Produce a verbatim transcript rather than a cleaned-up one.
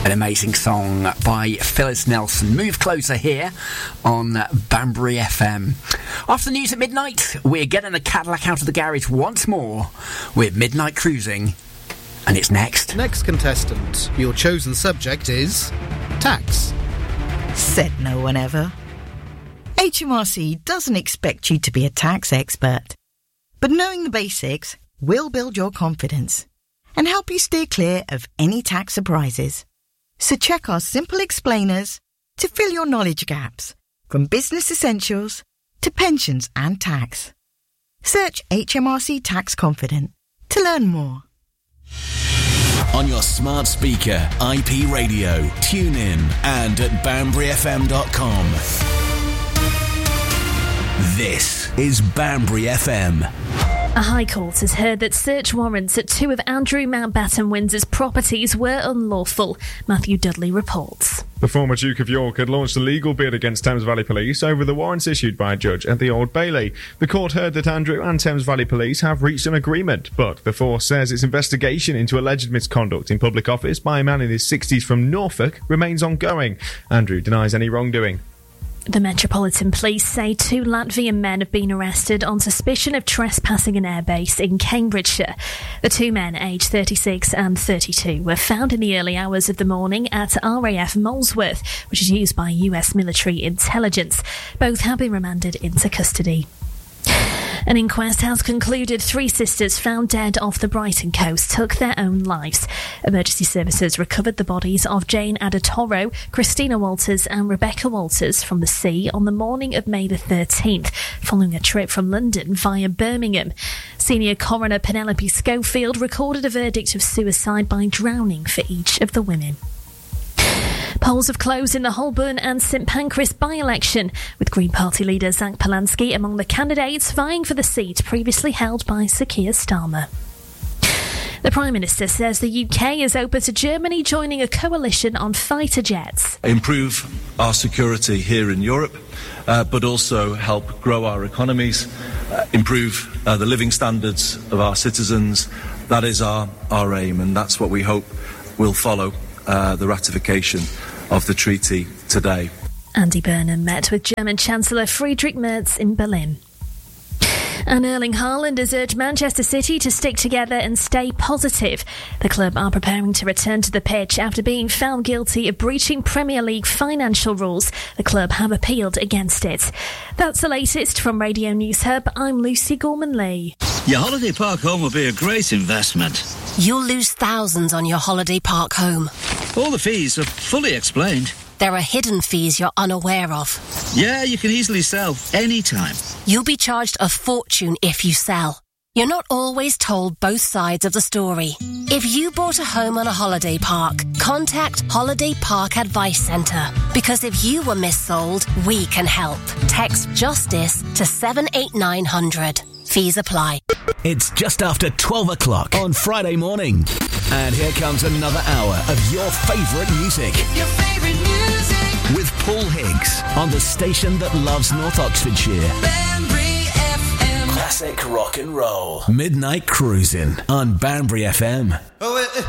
An amazing song by Phyllis Nelson. Move Closer here on Banbury F M. After the news at midnight, we're getting the Cadillac out of the garage once more with Midnight Cruising. And it's next. Next contestant, your chosen subject is tax. Said no one ever. H M R C doesn't expect you to be a tax expert, but knowing the basics will build your confidence and help you steer clear of any tax surprises. So check our simple explainers to fill your knowledge gaps, from business essentials to pensions and tax. Search H M R C Tax Confident to learn more. On your smart speaker, I P radio, tune in, and at banbury f m dot com. This is Banbury F M. A High Court has heard that search warrants at two of Andrew Mountbatten Windsor's properties were unlawful. Matthew Dudley reports. The former Duke of York had launched a legal bid against Thames Valley Police over the warrants issued by a judge at the Old Bailey. The court heard that Andrew and Thames Valley Police have reached an agreement, but the force says its investigation into alleged misconduct in public office by a man in his sixties from Norfolk remains ongoing. Andrew denies any wrongdoing. The Metropolitan Police say two Latvian men have been arrested on suspicion of trespassing an airbase in Cambridgeshire. The two men, aged thirty-six and thirty-two, were found in the early hours of the morning at R A F Molesworth, which is used by U S military intelligence. Both have been remanded into custody. An inquest has concluded three sisters found dead off the Brighton coast took their own lives. Emergency services recovered the bodies of Jane Adatoro, Christina Walters and Rebecca Walters from the sea on the morning of May the thirteenth, following a trip from London via Birmingham. Senior coroner Penelope Schofield recorded a verdict of suicide by drowning for each of the women. Polls have closed in the Holborn and St Pancras by-election, with Green Party leader Zach Polanski among the candidates vying for the seat previously held by Sir Keir Starmer. The Prime Minister says the U K is open to Germany joining a coalition on fighter jets. Improve our security here in Europe, uh, but also help grow our economies, uh, improve uh, the living standards of our citizens. That is our, our aim, and that's what we hope will follow uh, the ratification of the treaty today. Andy Burnham met with German Chancellor Friedrich Merz in Berlin. And Erling Haaland has urged Manchester City to stick together and stay positive. The club are preparing to return to the pitch after being found guilty of breaching Premier League financial rules. The club have appealed against it. That's the latest from Radio News Hub. I'm Lucy Gorman-Lee. Your holiday park home will be a great investment. You'll lose thousands on your holiday park home. All the fees are fully explained. There are hidden fees you're unaware of. Yeah, you can easily sell anytime. You'll be charged a fortune if you sell. You're not always told both sides of the story. If you bought a home on a holiday park, contact Holiday Park Advice Centre. Because if you were missold, we can help. Text JUSTICE to seven eight nine hundred. Fees apply. It's just after twelve o'clock on Friday morning. And here comes another hour of your favourite music. Your favourite music. With Paul Higgs on the station that loves North Oxfordshire. Banbury F M. Classic rock and roll. Midnight Cruising on Banbury F M. Oh, it,